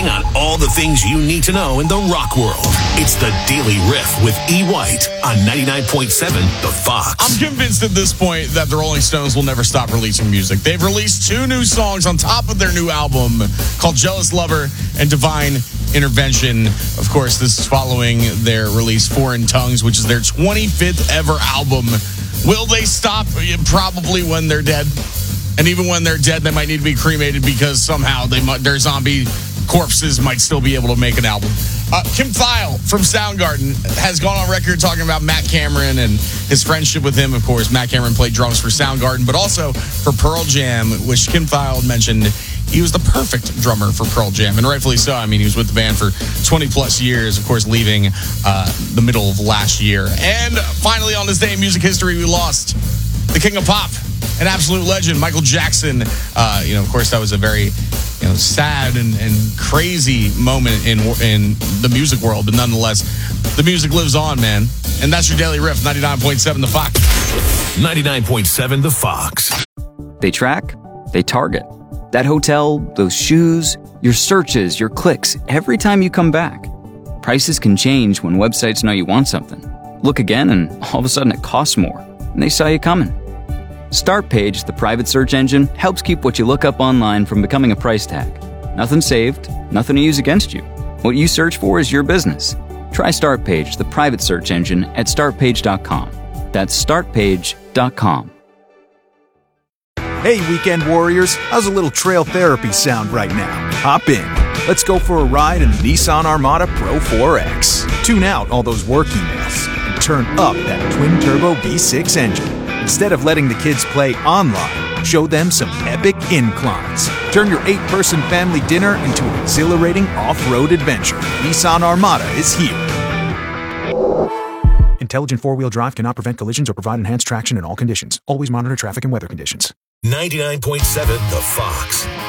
Catching on all the things you need to know in the rock world. It's the Daily Riff with E. White on 99.7 The Fox. I'm convinced at this point that the Rolling Stones will never stop releasing music. They've released 2 new songs on top of their new album called Jealous Lover and Divine Intervention. Of course, this is following their release Foreign Tongues, which is their 25th ever album. Will they stop? Probably when they're dead. And even when they're dead, they might need to be cremated because somehow their zombie corpses might still be able to make an album. Kim Thayil from Soundgarden has gone on record talking about Matt Cameron and his friendship with him. Of course, Matt Cameron played drums for Soundgarden, but also for Pearl Jam, which Kim Thayil mentioned he was the perfect drummer for Pearl Jam, and rightfully so. I mean, he was with the band for 20-plus years, of course, leaving the middle of last year. And finally, on this day in music history, we lost the king of pop, an absolute legend, Michael Jackson. Of course, that was a very sad and crazy moment in the music world, but nonetheless, the music lives on, man. And that's your Daily Riff, 99.7 The Fox. 99.7 The Fox. They track, they target. That hotel, those shoes, your searches, your clicks, every time you come back. Prices can change when websites know you want something. Look again and all of a sudden it costs more, and they saw you coming. Startpage, the private search engine, helps keep what you look up online from becoming a price tag. Nothing saved, nothing to use against you. What you search for is your business. Try Startpage, the private search engine, at startpage.com. That's startpage.com. Hey, weekend warriors, how's a little trail therapy sound right now? Hop in. Let's go for a ride in the Nissan Armada Pro 4X. Tune out all those work emails and turn up that twin-turbo V6 engine. Instead of letting the kids play online, show them some epic inclines. Turn your 8-person family dinner into an exhilarating off-road adventure. Nissan Armada is here. Intelligent four-wheel drive cannot prevent collisions or provide enhanced traction in all conditions. Always monitor traffic and weather conditions. 99.7 The Fox.